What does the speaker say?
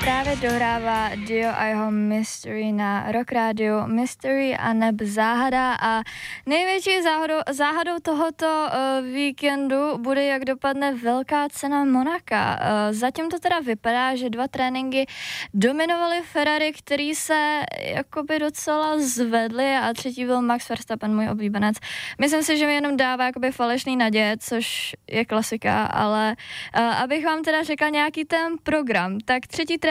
právě dohrává Dio a jeho Mystery na Rock Radio. Mystery a neb záhada a největší záhadou tohoto víkendu bude, jak dopadne velká cena Monaka. Zatím to teda vypadá, že 2 tréninky dominovaly Ferrari, který se jakoby docela zvedli a třetí byl Max Verstappen, můj oblíbenec. Myslím si, že mi jenom dává jakoby falešný naděje, což je klasika, ale abych vám teda řekla nějaký ten program, tak třetí